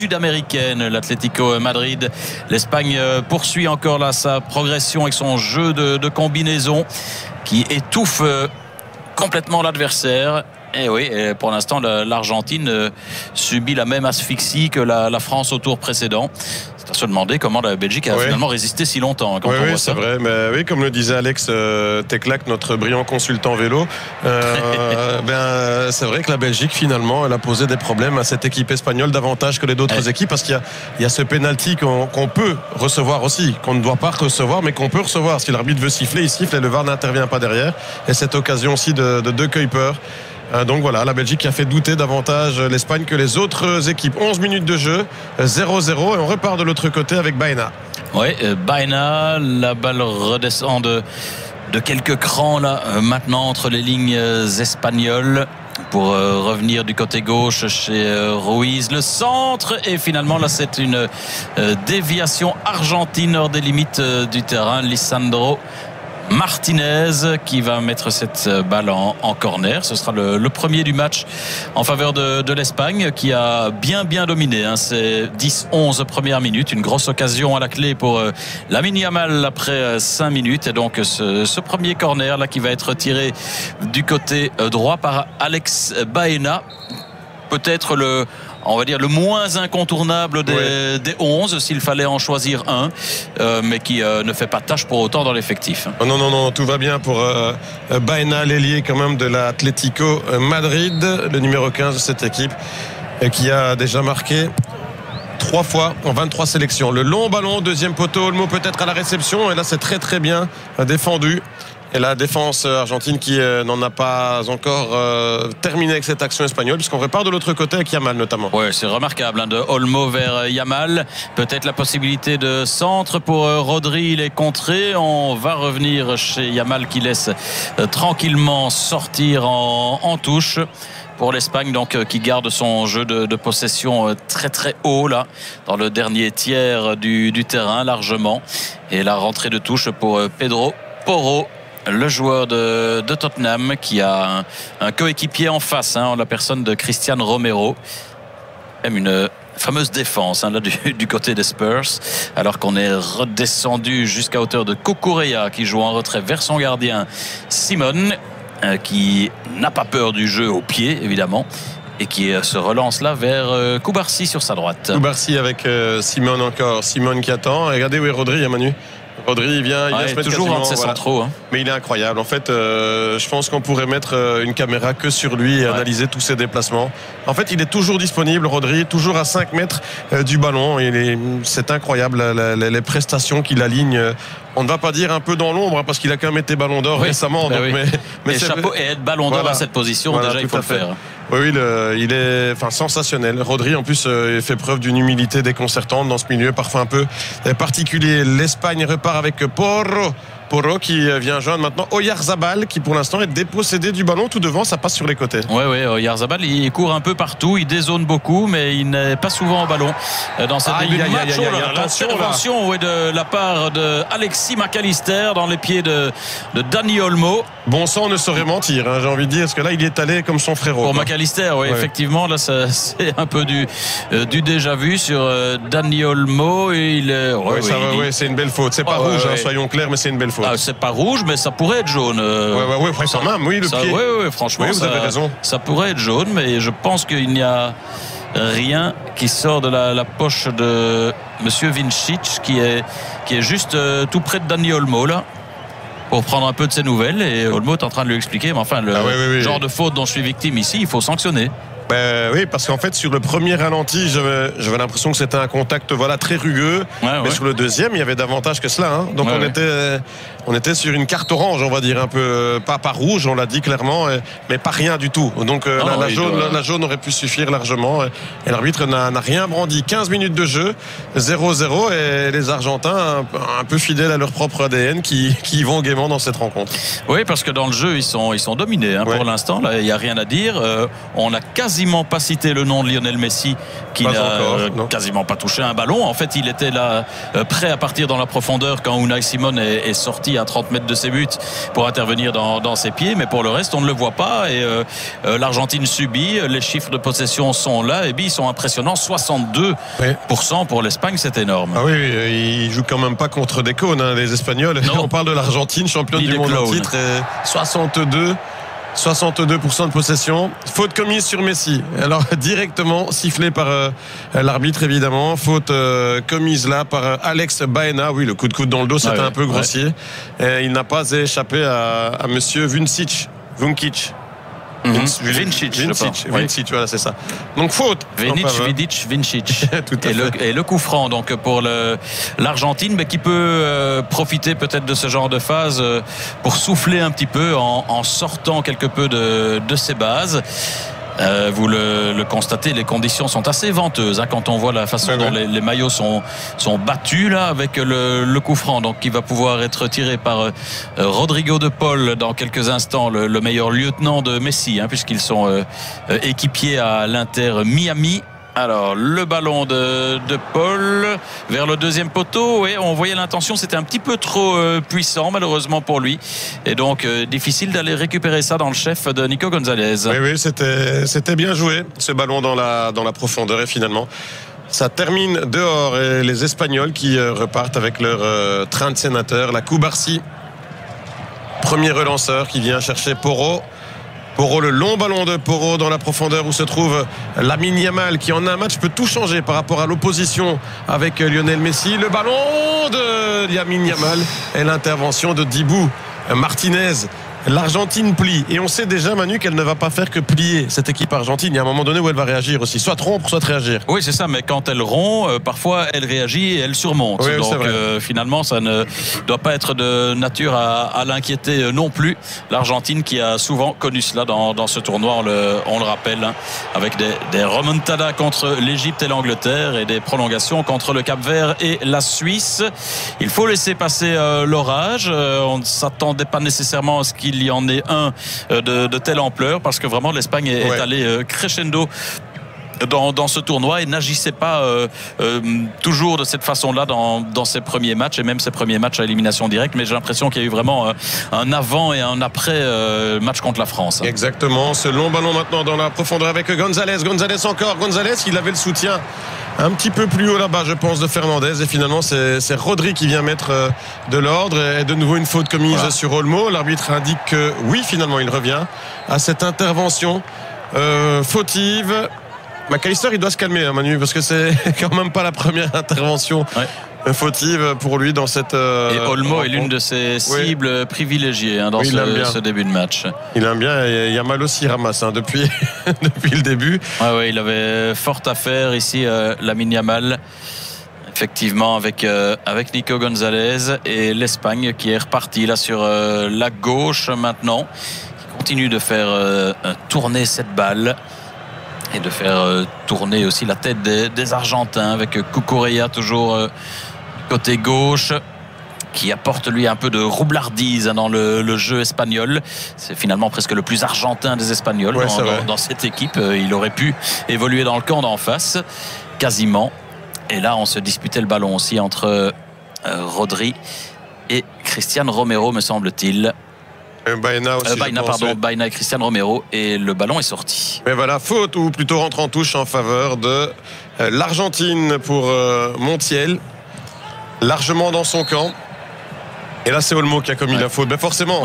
sud-américaine, l'Atlético Madrid. L'Espagne poursuit encore là sa progression avec son jeu de combinaison qui étouffe complètement l'adversaire. Et oui, et pour l'instant, l'Argentine subit la même asphyxie que la France au tour précédent. C'est à se demander comment la Belgique a finalement résisté si longtemps. Quand on voit ça. C'est vrai. Mais oui, comme le disait Alex Teclac, notre brillant consultant vélo, c'est vrai que la Belgique, finalement, elle a posé des problèmes à cette équipe espagnole davantage que les autres équipes, parce qu'il y a ce penalty qu'on peut recevoir aussi, qu'on ne doit pas recevoir, mais qu'on peut recevoir. Si l'arbitre veut siffler, il siffle et le VAR n'intervient pas derrière. Et cette occasion aussi de De Kuiper. Donc voilà, la Belgique qui a fait douter davantage l'Espagne que les autres équipes. 11 minutes de jeu, 0-0, et on repart de l'autre côté avec Baena. Oui, Baena, la balle redescend de quelques crans là, maintenant entre les lignes espagnoles pour revenir du côté gauche chez Ruiz. Le centre, et finalement là c'est une déviation argentine hors des limites du terrain. Lisandro Martinez qui va mettre cette balle en corner. Ce sera le premier du match en faveur de l'Espagne, qui a bien dominé ces 10-11 premières minutes. Une grosse occasion à la clé pour Lamine Yamal après 5 minutes. Et donc ce premier corner là qui va être tiré du côté droit par Alex Baena. Peut-être on va dire le moins incontournable des 11 s'il fallait en choisir un, mais qui ne fait pas tâche pour autant dans l'effectif. Non, tout va bien pour Baena, l'ailier quand même de l'Atlético Madrid, le numéro 15 de cette équipe, qui a déjà marqué 3 fois en 23 sélections. Le long ballon, deuxième poteau, Olmo peut-être à la réception, et là c'est très bien défendu. Et la défense argentine qui n'en a pas encore terminé avec cette action espagnole, puisqu'on repart de l'autre côté avec Yamal notamment. Oui, c'est remarquable, de Olmo vers Yamal. Peut-être la possibilité de centre pour Rodri, il est contré. On va revenir chez Yamal qui laisse tranquillement sortir en touche. Pour l'Espagne, donc, qui garde son jeu de possession très haut là, dans le dernier tiers du terrain largement. Et la rentrée de touche pour Pedro Porro, le joueur de Tottenham, qui a un coéquipier en face, en la personne de Cristian Romero. Même une fameuse défense là, du côté des Spurs, alors qu'on est redescendu jusqu'à hauteur de Cucurella, qui joue en retrait vers son gardien Simon, qui n'a pas peur du jeu au pied évidemment, et qui se relance là vers Cubarsí sur sa droite. Cubarsí avec Simon encore, Simon qui attend. Et regardez où est Rodri, Manu. Rodri, il vient se mettre toujours entre ses centraux. Mais il est incroyable. En fait, je pense qu'on pourrait mettre une caméra que sur lui et analyser tous ses déplacements. En fait, il est toujours disponible, Rodri, toujours à 5 mètres du ballon. C'est incroyable les prestations qu'il aligne. On ne va pas dire un peu dans l'ombre, parce qu'il a quand même été ballon d'or récemment. Donc, mais chapeau, et être ballon d'or à cette position, déjà il faut le faire. Oui, il est sensationnel. Rodri, en plus, fait preuve d'une humilité déconcertante dans ce milieu, parfois un peu particulier. L'Espagne repart avec Porro qui vient joindre maintenant Oyarzabal, qui pour l'instant est dépossédé du ballon tout devant, ça passe sur les côtés. Oui, Oyarzabal, il court un peu partout, il dézone beaucoup, mais il n'est pas souvent au ballon dans cette début de match. L'intervention de la part de Alexis McAllister dans les pieds de Dani Olmo. Bon sang ne saurait mentir, j'ai envie de dire, parce que là il est allé comme son frérot. Pour McAllister, effectivement, là c'est un peu du déjà vu sur Dani Olmo. C'est une belle faute. C'est pas rouge, soyons clairs, mais c'est une belle faute. C'est pas rouge, mais ça pourrait être jaune. Franchement, vous avez raison. Ça pourrait être jaune, mais je pense qu'il n'y a rien qui sort de la poche de Monsieur Vincic, qui est juste tout près de Dani Olmo là, pour prendre un peu de ses nouvelles. Et Olmo est en train de lui expliquer, mais enfin genre de faute dont je suis victime ici, il faut sanctionner. Oui, parce qu'en fait sur le premier ralenti, j'avais l'impression que c'était un contact très rugueux, mais sur le deuxième il y avait davantage que cela, donc on était sur une carte orange, on va dire, un peu pas rouge, on l'a dit clairement, mais pas rien du tout. Donc la jaune aurait pu suffire largement, et l'arbitre n'a rien brandi. 15 minutes de jeu, 0-0, et les Argentins un peu fidèles à leur propre ADN qui vont gaiement dans cette rencontre. Oui, parce que dans le jeu ils sont dominés pour l'instant, là il n'y a rien à dire. On a quasi quasiment pas cité le nom de Lionel Messi, qui n'a quasiment pas touché un ballon. En fait, il était là prêt à partir dans la profondeur quand Unai Simon est sorti à 30 mètres de ses buts pour intervenir dans ses pieds, mais pour le reste on ne le voit pas. Et l'Argentine subit, les chiffres de possession sont là, et puis ils sont impressionnants, 62% pour l'Espagne, c'est énorme. Ah oui, ils jouent quand même pas contre des cônes, hein, les Espagnols. On parle de l'Argentine, championne du monde en titre, et 62% de possession. Faute commise sur Messi. Alors directement sifflé par l'arbitre, évidemment. Faute commise là par Alex Baena. Oui, le coup de coude dans le dos, c'était un peu grossier. Et il n'a pas échappé à monsieur Vuncic. Vincic, voilà, c'est ça. Donc faute. Vincic. Et le coup franc donc pour l'Argentine, mais qui peut profiter peut-être de ce genre de phase pour souffler un petit peu en sortant quelque peu de ses bases. Vous le constatez, les conditions sont assez venteuses, hein, quand on voit la façon dont les maillots sont battus là, avec le coup franc, donc qui va pouvoir être tiré par Rodrigo de Paul dans quelques instants, le meilleur lieutenant de Messi, hein, puisqu'ils sont équipiers à l'Inter Miami. Alors le ballon de Paul vers le deuxième poteau, et on voyait l'intention, c'était un petit peu trop puissant malheureusement pour lui, et donc difficile d'aller récupérer ça dans le chef de Nico González. Oui, c'était bien joué ce ballon dans la profondeur, et finalement ça termine dehors, et les Espagnols qui repartent avec leur train de sénateur. La Cubarsi, premier relanceur qui vient chercher Porro, le long ballon de Porro dans la profondeur où se trouve Lamine Yamal, qui en un match peut tout changer par rapport à l'opposition avec Lionel Messi. Le ballon de Lamine Yamal et l'intervention de Dibou Martinez. L'Argentine plie, et on sait déjà, Manu, qu'elle ne va pas faire que plier cette équipe argentine. Il y a un moment donné où elle va réagir aussi, soit rompre, soit réagir. Oui, c'est ça, mais quand elle rompt, parfois elle réagit et elle surmonte. Oui, donc finalement, ça ne doit pas être de nature à l'inquiéter non plus. L'Argentine qui a souvent connu cela dans ce tournoi, on le rappelle, hein, avec des remontadas contre l'Égypte et l'Angleterre, et des prolongations contre le Cap-Vert et la Suisse. Il faut laisser passer l'orage. On ne s'attendait pas nécessairement à ce qu'il y en ait un de telle ampleur, parce que vraiment l'Espagne est allée crescendo dans ce tournoi et n'agissait pas toujours de cette façon-là dans ses premiers matchs, et même ses premiers matchs à élimination directe. Mais j'ai l'impression qu'il y a eu vraiment un avant et un après match contre la France. Exactement. Ce long ballon maintenant dans la profondeur avec González, il avait le soutien un petit peu plus haut là-bas, je pense, de Fernandez, et finalement c'est Rodri qui vient mettre de l'ordre, et de nouveau une faute commise sur Olmo. L'arbitre indique que oui, finalement il revient à cette intervention fautive. McAllister, il doit se calmer, hein, Manu, parce que c'est quand même pas la première intervention fautive pour lui dans cette. Et Olmo est l'une de ses cibles privilégiées, hein, dans ce début de match. Il aime bien, et Yamal aussi ramasse, hein, depuis le début. Il avait fort à faire ici, Lamine Yamal. Effectivement, avec Nico González, et l'Espagne qui est repartie là sur la gauche maintenant, qui continue de faire tourner cette balle, et de faire tourner aussi la tête des Argentins, avec Cucurella toujours côté gauche, qui apporte lui un peu de roublardise dans le jeu espagnol. C'est finalement presque le plus argentin des Espagnols dans cette équipe. Il aurait pu évoluer dans le camp d'en face, quasiment. Et là, on se disputait le ballon aussi entre Rodri et Cristian Romero, me semble-t-il. Baena aussi, Baena et Cristian Romero, et le ballon est sorti. Mais voilà, faute, ou plutôt rentre en touche en faveur de l'Argentine pour Montiel, largement dans son camp. Et là, c'est Olmo qui a commis la faute. Mais forcément,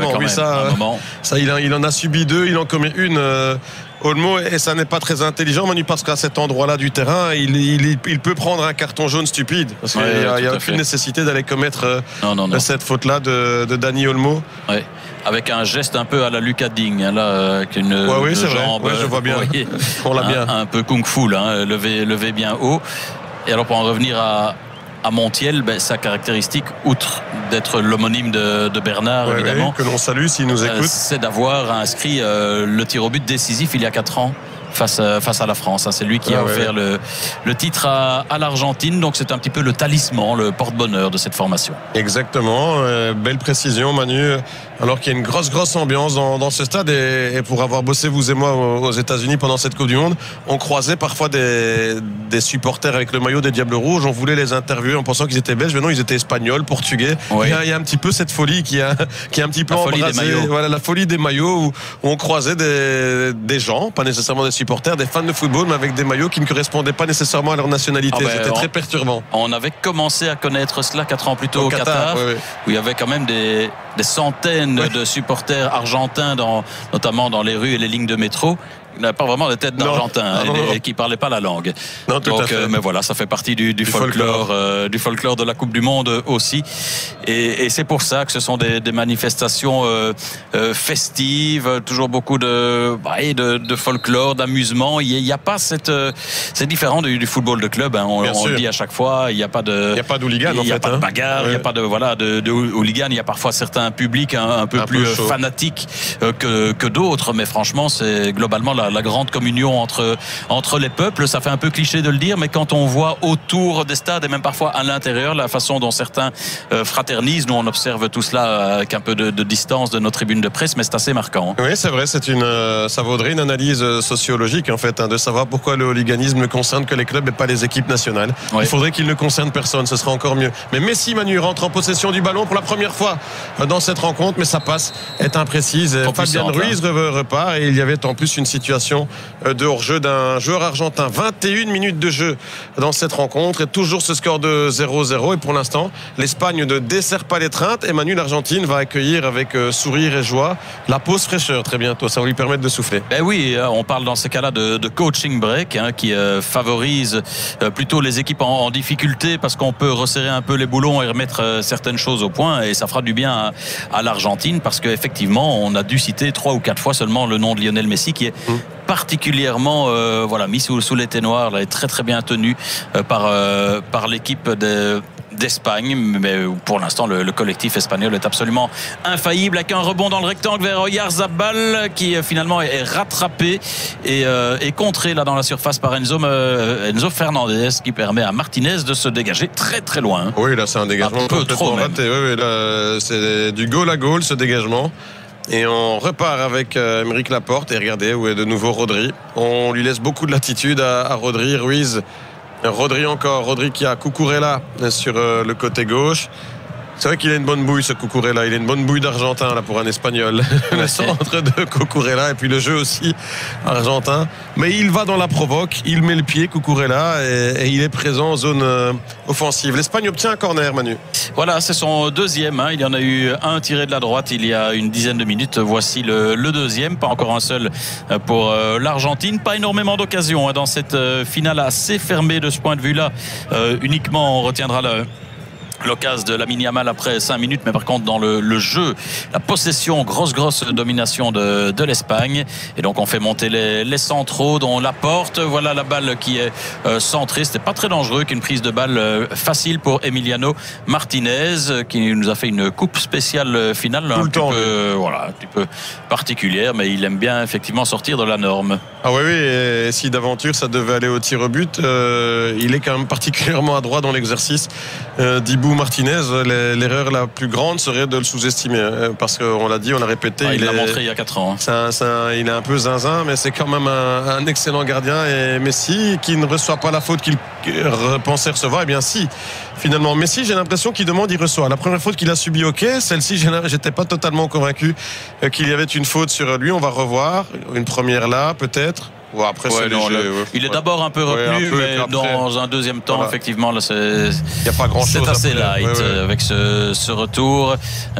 il en a subi deux, il en commet une. Olmo, et ça n'est pas très intelligent, Manu, parce qu'à cet endroit-là du terrain, il peut prendre un carton jaune stupide, parce qu'il n'y a aucune nécessité d'aller commettre cette faute-là de Dani Olmo. Avec un geste un peu à la Lucas Digne, hein, là, avec une jambe, je vois bien. On l'a bien. Un peu kung-fu, là, levé bien haut. Et alors, pour en revenir à Montiel, sa caractéristique, outre d'être l'homonyme de Bernard, évidemment, que l'on salue s'il nous écoute, c'est d'avoir inscrit le tir au but décisif il y a 4 ans face à la France. C'est lui qui a offert le titre à l'Argentine. Donc c'est un petit peu le talisman, le porte-bonheur de cette formation. Exactement. Belle précision, Manu. Alors qu'il y a une grosse ambiance dans ce stade, et pour avoir bossé vous et moi aux États-Unis pendant cette Coupe du Monde, on croisait parfois des supporters avec le maillot des Diables Rouges. On voulait les interviewer en pensant qu'ils étaient belges, mais non, ils étaient espagnols, portugais. Il y a un petit peu cette folie qui a un petit peu embrasé, voilà, la folie des maillots, où on croisait des gens, pas nécessairement des supporters, des fans de football, mais avec des maillots qui ne correspondaient pas nécessairement à leur nationalité. C'était très perturbant. On avait commencé à connaître cela 4 ans plus tôt au Qatar, où il y avait quand même des centaines de supporters argentins, notamment dans les rues et les lignes de métro. Il n'avait pas vraiment de tête d'Argentin et qui ne parlait pas la langue. Non, tout à fait. Mais voilà, ça fait partie du folklore de la Coupe du Monde aussi. Et c'est pour ça que ce sont des manifestations festives, toujours beaucoup de folklore, d'amusement. Il n'y a pas c'est différent du football de club. On le dit à chaque fois. Il n'y a pas d'hooligan, il n'y a pas de bagarre, il n'y a pas de hooligan. Il y a parfois certains publics un peu plus fanatiques que d'autres. Mais franchement, c'est globalement la grande communion entre les peuples. Ça fait un peu cliché de le dire, mais quand on voit autour des stades et même parfois à l'intérieur la façon dont certains fraternisent, nous on observe tout cela avec un peu de distance de nos tribunes de presse, mais c'est assez marquant. Oui, c'est vrai, ça vaudrait une analyse sociologique en fait, de savoir pourquoi le hooliganisme ne concerne que les clubs et pas les équipes nationales. Il faudrait qu'il ne concerne personne, ce sera encore mieux. Mais Messi, Manu, rentre en possession du ballon pour la première fois dans cette rencontre, mais sa passe est imprécise. Fabien Ruiz repart, et il y avait en plus une situation de hors-jeu d'un joueur argentin. 21 minutes de jeu dans cette rencontre, et toujours ce score de 0-0. Et pour l'instant, l'Espagne ne dessert pas l'étreinte. Emmanuel, l'Argentine va accueillir avec sourire et joie la pause fraîcheur très bientôt. Ça va lui permettre de souffler. Oui, on parle dans ces cas-là de coaching break, qui favorise plutôt les équipes en difficulté, parce qu'on peut resserrer un peu les boulons et remettre certaines choses au point, et ça fera du bien à l'Argentine, parce qu'effectivement, on a dû citer 3 ou 4 fois seulement le nom de Lionel Messi, qui est particulièrement mis sous les ténoirs, là, est très très bien tenu par l'équipe d'Espagne, mais pour l'instant le collectif espagnol est absolument infaillible, avec un rebond dans le rectangle vers Oyarzabal, qui finalement est rattrapé et contré là dans la surface par Enzo Fernandez, qui permet à Martinez de se dégager très très loin. Oui, là c'est un dégagement un peu trop raté. Oui, là c'est du goal à goal, ce dégagement. Et on repart avec Aymeric Laporte, et regardez où est de nouveau Rodri. On lui laisse beaucoup de latitude à Rodri. Ruiz, Rodri encore, Rodri qui a Cucurella sur le côté gauche. C'est vrai qu'il a une bonne bouille, ce Cucurella. Il a une bonne bouille d'Argentin là pour un Espagnol. Le centre de Cucurella, et puis le jeu aussi argentin. Mais il va dans la provoque, il met le pied, Cucurella, et il est présent en zone offensive. L'Espagne obtient un corner, Manu. Voilà, c'est son deuxième. Il y en a eu un tiré de la droite il y a une dizaine de minutes. Voici le deuxième. Pas encore un seul pour l'Argentine. Pas énormément d'occasions dans cette finale assez fermée de ce point de vue-là. Uniquement, on retiendra l'occasion de Lamine Yamal après 5 minutes, mais par contre dans le jeu, la possession, grosse domination de l'Espagne. Et donc on fait monter les centraux, dont Laporte. Voilà la balle qui est centrée. C'était pas très dangereux, qu'une prise de balle facile pour Emiliano Martinez, qui nous a fait une coupe spéciale finale un petit peu particulière, mais il aime bien effectivement sortir de la norme. Ah oui, et si d'aventure ça devait aller au tir au but, il est quand même particulièrement adroit dans l'exercice. Dibou Martinez, l'erreur la plus grande serait de le sous-estimer, parce qu'on l'a dit, on l'a répété, il l'a montré il y a 4 ans. Il est un peu zinzin, mais c'est quand même un excellent gardien. Et Messi, qui ne reçoit pas la faute qu'il pensait recevoir, eh bien si, finalement Messi, j'ai l'impression qu'il demande, il reçoit. La première faute qu'il a subie, ok, celle-ci j'étais pas totalement convaincu qu'il y avait une faute sur lui. On va revoir une première là, peut-être. Ouais, après, il est d'abord un peu retenu, mais dans un deuxième temps, effectivement, là, c'est assez light avec ce retour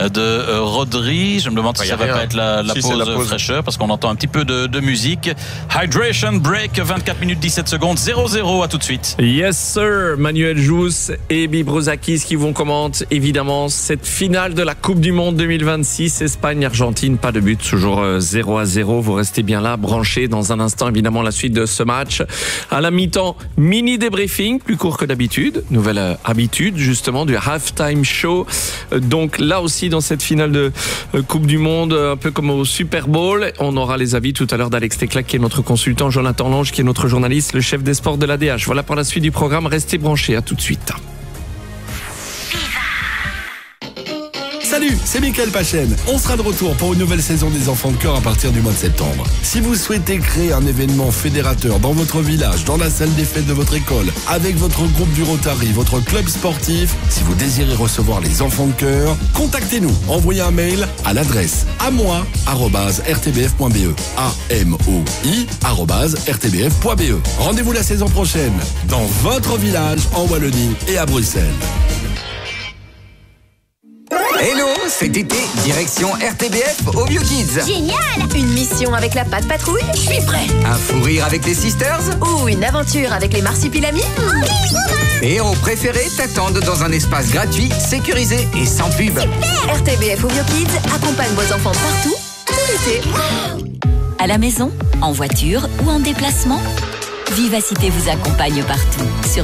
de Rodri. Je me demande si ça va pas être la pause fraîcheur, parce qu'on entend un petit peu de musique. Hydration break, 24 minutes 17 secondes, 0-0. À tout de suite. Yes sir, Manuel Jousse et Bibrozakis qui vont commenter évidemment cette finale de la Coupe du Monde 2026, Espagne-Argentine. Pas de but, toujours 0-0. Vous restez bien là, branchés. Dans un instant, évidemment, évidemment la suite de ce match. À la mi-temps, mini débriefing, plus court que d'habitude. Nouvelle habitude justement du halftime show. Donc là aussi dans cette finale de Coupe du Monde, un peu comme au Super Bowl, on aura les avis tout à l'heure d'Alex Teclac qui est notre consultant, Jonathan Lange qui est notre journaliste, le chef des sports de l'ADH. Voilà pour la suite du programme, restez branchés, à tout de suite. Salut, c'est Mickaël Pachen. On sera de retour pour une nouvelle saison des Enfants de Cœur à partir du mois de septembre. Si vous souhaitez créer un événement fédérateur dans votre village, dans la salle des fêtes de votre école, avec votre groupe du Rotary, votre club sportif, si vous désirez recevoir les Enfants de Cœur, contactez-nous. Envoyez un mail à l'adresse amoi@rtbf.be. amoi@rtbf.be. Rendez-vous la saison prochaine dans votre village en Wallonie et à Bruxelles. Hello, cet été, direction RTBF au Bio Kids. Génial! Une mission avec la Patte Patrouille? Je suis prêt! Un fou rire avec les Sisters? Ou une aventure avec les Marsupilamis? Les héros préférés t'attendent dans un espace gratuit, sécurisé et sans pub. Super! RTBF au Bio Kids accompagne vos enfants partout, tout l'été. À la maison, en voiture ou en déplacement, Vivacité vous accompagne partout. Sur